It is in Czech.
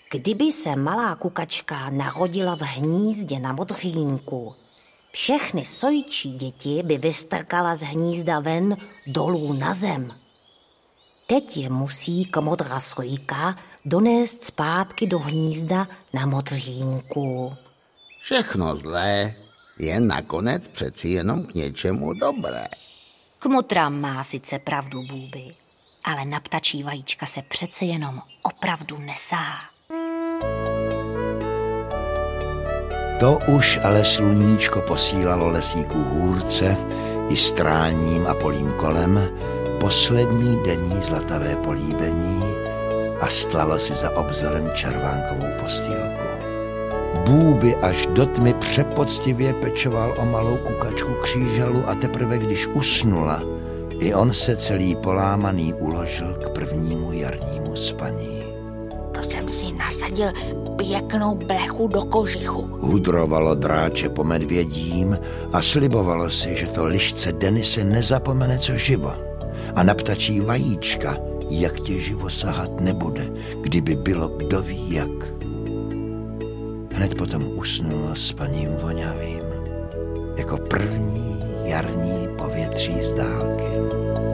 Kdyby se malá kukačka narodila v hnízdě na modřínku, všechny sojčí děti by vystrkala z hnízda ven dolů na zem. Teď je musí komodra sojka donést zpátky do hnízda na modřínku. Všechno zlé je nakonec přeci jenom k něčemu dobré. Kmotra má sice pravdu, Bůby, ale na ptačí vajíčka se přece jenom opravdu nesahá. To už ale sluníčko posílalo lesíků hůrce i stráním a polím kolem poslední denní zlatavé políbení a stlalo si za obzorem červánkovou postýlku. Bůby až do tmy přepoctivě pečoval o malou kukačku křížalu a teprve když usnula, i on se celý polámaný uložil k prvnímu jarnímu spaní. To jsem si nasadil pěknou blechu do kožichu. Hudrovalo dráče po medvědím a slibovalo si, že to lišce Denise nezapomene co živo. A na ptačí vajíčka, jak tě živo sahat nebude, kdyby bylo kdo ví jak. Hned potom usnulo spaním voňavým, jako první jarní povětří z dálky.